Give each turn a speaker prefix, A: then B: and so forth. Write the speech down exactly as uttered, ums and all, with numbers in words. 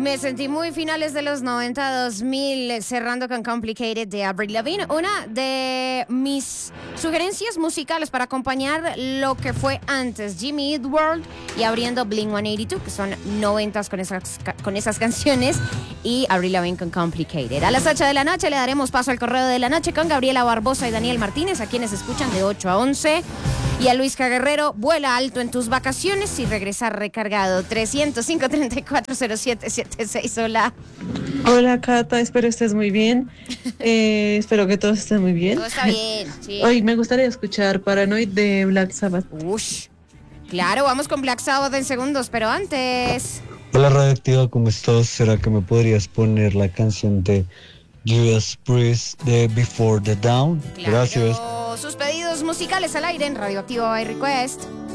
A: Me sentí muy finales de los noventa, dos mil, cerrando con Complicated de Avril Lavigne. Una de mis sugerencias musicales para acompañar lo que fue antes Jimmy Eat World y abriendo Blink ciento ochenta y dos, que son noventas con esas, con esas canciones, y Avril Lavigne con Complicated. A las ocho de la noche le daremos paso al correo de la noche con Gabriela Barbosa y Daniel Martínez, a quienes escuchan de ocho a once. Y a Luis Guerrero, vuela alto en tus vacaciones y regresa recargado. trescientos cinco, treinta y cuatro, cero siete setenta y seis. Hola.
B: Hola, Cata, espero estés muy bien. Eh, espero que todos estén muy bien.
A: Todo está bien, sí.
B: Hoy me gustaría escuchar Paranoid de Black Sabbath.
A: Ush. Claro, vamos con Black Sabbath en segundos, pero antes...
C: Hola, Radioactiva, ¿cómo estás? ¿Será que me podrías poner la canción de Judas Priest de Before the Dawn?
A: Claro.
C: Gracias.
A: Sus pedidos musicales al aire en Radioactiva by Request.